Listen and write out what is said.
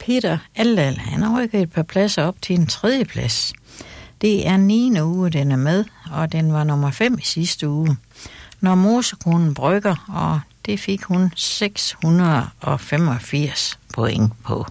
Peter Aldal, han rykker et par pladser op til en 3. plads. Det er 9. uge, den er med, og den var nummer 5 i sidste uge. Når mosekonen brygger, og det fik hun 685 point på.